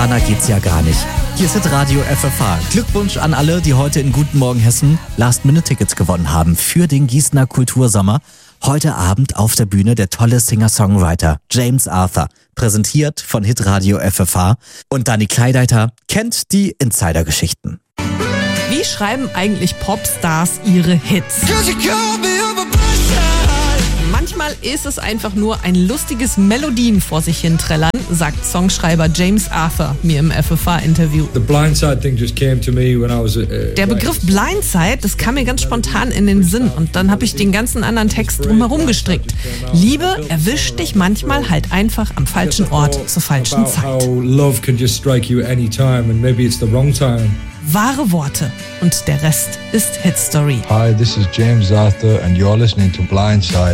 Anna geht's ja gar nicht. Hier ist Radio FFH. Glückwunsch an alle, die heute in Guten Morgen Hessen Last-Minute-Tickets gewonnen haben für den Gießener Kultursommer. Heute Abend auf der Bühne der tolle Singer-Songwriter James Arthur, präsentiert von Hitradio FFH. Und Dani Kleideiter kennt die Insider-Geschichten. Wie schreiben eigentlich Popstars ihre Hits? Manchmal ist es einfach nur ein lustiges Melodien vor sich hin trällern, sagt Songschreiber James Arthur mir im FFH-Interview. Der Begriff Blindside, das kam mir ganz spontan in den Sinn und dann habe ich den ganzen anderen Text drumherum gestrickt. Liebe erwischt dich manchmal halt einfach am falschen Ort zur falschen Zeit. Wahre Worte und der Rest ist Hitstory. Hi, this is James Arthur and you're listening to Blindside.